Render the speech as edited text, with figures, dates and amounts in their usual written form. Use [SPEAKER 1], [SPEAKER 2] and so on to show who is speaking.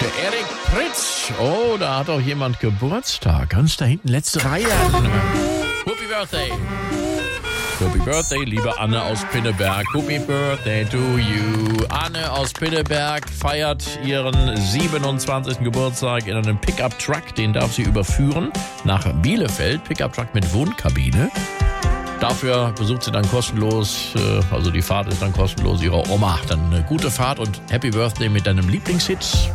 [SPEAKER 1] für Erik Pritz. Oh, da hat auch jemand Geburtstag. Ganz da hinten, letzte Reihe. Happy Birthday. Happy Birthday, liebe Anne aus Pinneberg. Happy Birthday to you. Anne aus Pinneberg feiert ihren 27. Geburtstag in einem Pickup-Truck. Den darf sie überführen nach Bielefeld. Pickup-Truck mit Wohnkabine. Dafür besucht sie dann kostenlos, also die Fahrt ist dann kostenlos, ihre Oma. Dann eine gute Fahrt und Happy Birthday mit deinem Lieblingshit.